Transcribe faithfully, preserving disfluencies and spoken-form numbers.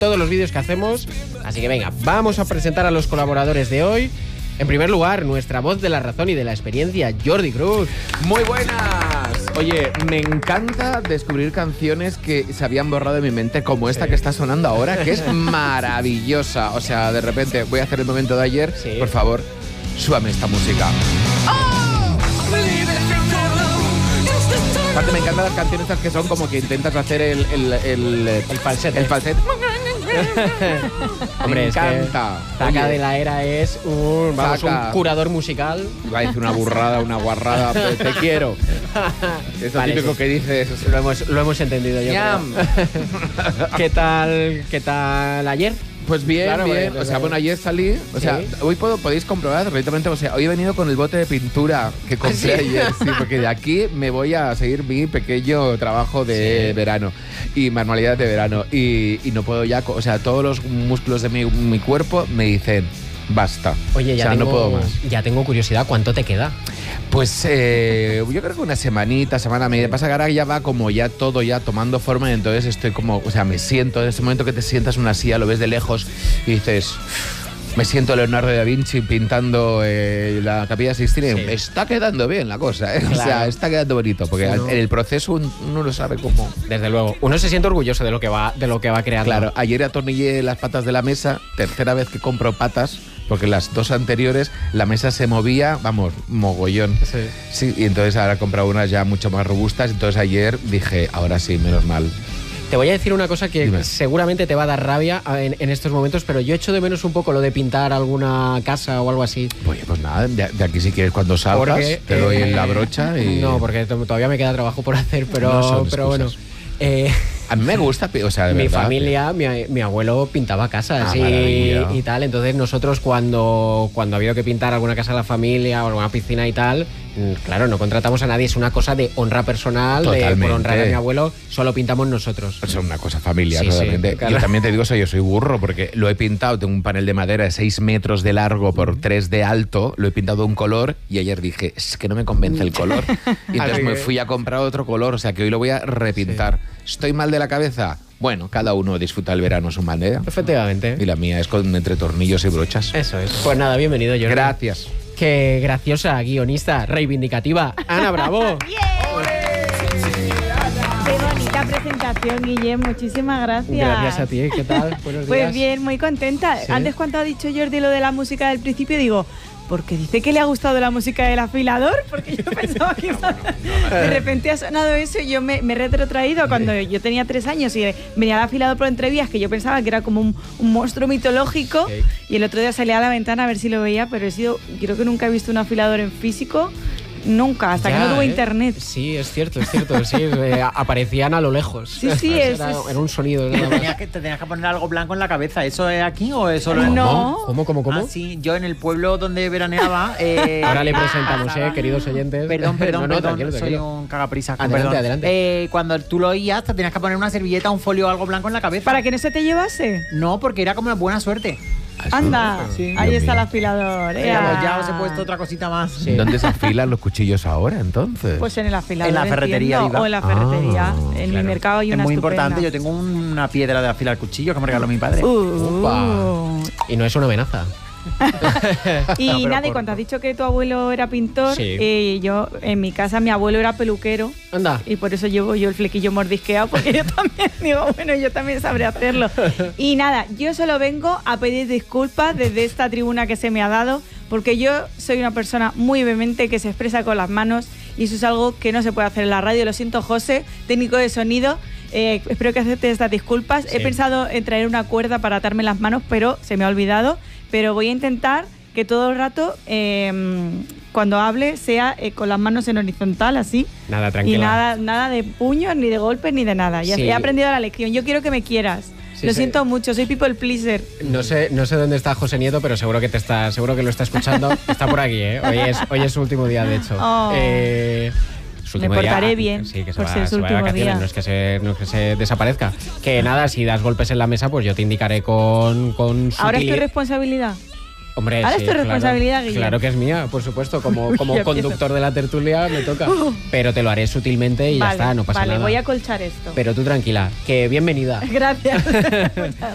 todos los vídeos que hacemos. Así que venga, vamos a presentar a los colaboradores de hoy. En primer lugar, nuestra voz de la razón y de la experiencia, Jordi Cruz. Muy buenas. Oye, me encanta descubrir canciones que se habían borrado de mi mente, como esta sí. que está sonando ahora, que es maravillosa. O sea, de repente voy a hacer el momento de ayer. Sí. Por favor, súbame esta música. ¡Oh! Aparte me encantan las canciones estas que son como que intentas hacer el el, el, el falsete. El falsete. Hombre, me es encanta. Que Zaca de la Era es un, vamos, un curador musical. Iba a decir una burrada, una guarrada, pero te quiero. Es lo vale, típico sí. que dices. Lo hemos, lo hemos entendido yo. ¿Qué tal, qué tal ayer? Pues bien, claro, bien. Bueno, o sea, bueno, ayer salí. O ¿sí? sea, hoy puedo, podéis comprobar directamente. O sea, hoy he venido con el bote de pintura que compré ¿sí? ayer. Sí, porque de aquí me voy a seguir mi pequeño trabajo de sí. verano y manualidades de verano. Y, y no puedo ya. O sea, todos los músculos de mi, mi cuerpo me dicen basta. Oye, ya o sea, tengo, no puedo más. Ya tengo curiosidad. ¿Cuánto te queda? Pues eh, yo creo que una semanita, semana media. Pasa que ahora ya va como ya todo ya tomando forma y entonces estoy como, o sea, me siento, en ese momento que te sientas en una silla, lo ves de lejos y dices, me siento Leonardo da Vinci pintando eh, la Capilla Sixtina y sí. me está quedando bien la cosa, ¿eh? Claro. O sea, está quedando bonito, porque sí, ¿no? en el proceso uno no sabe cómo. Desde luego, uno se siente orgulloso de lo que va, de lo que va a crear. Claro, ayer atornillé las patas de la mesa, tercera vez que compro patas, porque las dos anteriores la mesa se movía, vamos, mogollón. Sí. Sí, y entonces ahora he comprado unas ya mucho más robustas. Entonces ayer dije, ahora sí, menos mal. Te voy a decir una cosa que Dime. seguramente te va a dar rabia en, en estos momentos, pero yo echo de menos un poco lo de pintar alguna casa o algo así. Oye, pues nada, de, de aquí si quieres cuando salgas porque, te doy eh, la brocha y... No, porque todavía me queda trabajo por hacer, pero, no pero bueno... Eh, a mí me gusta, o sea, de mi verdad. familia, mi, mi abuelo pintaba casas ah, y, y tal, entonces nosotros cuando, cuando ha habido que pintar alguna casa de la familia o alguna piscina y tal, claro, no contratamos a nadie, es una cosa de honra personal, de, por honrar a mi abuelo, solo pintamos nosotros. Es una cosa familiar, sí, totalmente. Sí, claro. Yo también te digo, o sea, yo soy burro porque lo he pintado, tengo un panel de madera de seis metros de largo por tres de alto, lo he pintado de un color y ayer dije, es que no me convence el color. Y entonces me fui a comprar otro color, o sea que hoy lo voy a repintar. Sí. ¿Estoy mal de la cabeza? Bueno, cada uno disfruta el verano a su manera. Efectivamente. Y la mía es con entre tornillos y brochas. Eso es. Pues nada, bienvenido, Jordi. Gracias. Qué graciosa, guionista, reivindicativa, Ana Bravo. Qué bonita presentación, Guillem, muchísimas gracias. Gracias a ti, ¿qué tal? Buenos días. Pues bien, muy contenta. ¿Sí? Antes cuando ha dicho Jordi lo de la música del principio, digo... Porque dice que le ha gustado la música del afilador, porque yo pensaba que de repente ha sonado eso y yo me, me he retrotraído cuando yo tenía tres años y venía el afilador por entrevías, que yo pensaba que era como un, un monstruo mitológico, okay. Y el otro día salía a la ventana a ver si lo veía, pero he sido, creo que nunca he visto un afilador en físico. Nunca, hasta ya, que no tuvo ¿eh? internet. Sí, es cierto, es cierto. Sí, eh, aparecían a lo lejos. Sí, sí, es, era, es... era un sonido. Te tenías, que, te tenías que poner algo blanco en la cabeza. ¿Eso es aquí o es solo en No. ¿Cómo, cómo, cómo? Ah, sí, yo en el pueblo donde veraneaba. Eh, Ahora le presentamos, eh, queridos oyentes. Perdón, perdón, no, no, perdón. Tranquilo, soy tranquilo. un cagaprisas. Adelante, perdón. adelante. Eh, cuando tú lo oías, te tenías que poner una servilleta, un folio o algo blanco en la cabeza. ¿Para que no se te llevase? No, porque era como una buena suerte. Anda, sí. Ahí está el afilador. Eh. Ya, ya os he puesto otra cosita más. Sí. ¿Dónde se afilan los cuchillos ahora, entonces? Pues en el afilador. En la ferretería. O en la ferretería. Ah, en claro. mi mercado hay una Es muy estupenda. importante. Yo tengo una piedra de afilar cuchillo que me regaló mi padre. Uh. Y no es una amenaza. Y no, nada, por... y cuando has dicho que tu abuelo era pintor, sí. eh, yo en mi casa mi abuelo era peluquero. Anda. Y por eso llevo yo el flequillo mordisqueado, porque yo también digo, bueno, yo también sabré hacerlo. Y nada, yo solo vengo a pedir disculpas desde esta tribuna que se me ha dado, porque yo soy una persona muy vehemente que se expresa con las manos y eso es algo que no se puede hacer en la radio. Lo siento, José, técnico de sonido. Eh, espero que aceptes estas disculpas. Sí. He pensado en traer una cuerda para atarme las manos, pero se me ha olvidado. Pero voy a intentar que todo el rato, eh, cuando hable, sea eh, con las manos en horizontal, así. Nada, tranquila. Y nada, nada de puños, ni de golpes, ni de nada. Ya sí. He aprendido la lección. Yo quiero que me quieras. Sí, lo sí. siento mucho, soy people pleaser. No sé, no sé dónde está José Nieto, pero seguro que te está, seguro que lo está escuchando. Está por aquí, ¿eh? Hoy es, hoy es su último día, de hecho. Oh. Eh, Me portaré día, bien, sí, que se por va, ser su se va de último vacaciones, día. no es, que se, no es que se desaparezca. Que nada, si das golpes en la mesa, pues yo te indicaré con, con ¿Ahora es tu responsabilidad? Hombre, Ahora sí, es tu responsabilidad, claro, Guillermo. claro que es mía, por supuesto, como, como conductor de la tertulia me toca. Pero te lo haré sutilmente y vale, ya está, no pasa vale, nada. Vale, voy a colchar esto. Pero tú tranquila, que bienvenida. Gracias.